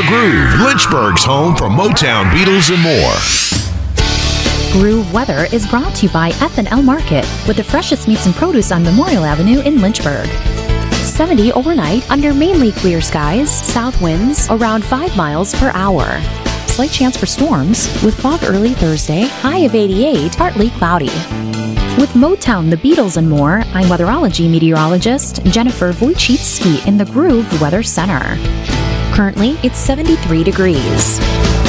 Groove, Lynchburg's home for Motown, Beatles, and more. Groove Weather is brought to you by F&L Market, with the freshest meats and produce on Memorial Avenue in Lynchburg. 70 overnight under mainly clear skies, south winds around 5 miles per hour. Slight chance for storms, with fog early Thursday, high of 88, partly cloudy. With Motown, the Beatles, and more, I'm weatherology meteorologist Jennifer Wojcicki in the Groove Weather Center. Currently, it's 73 degrees.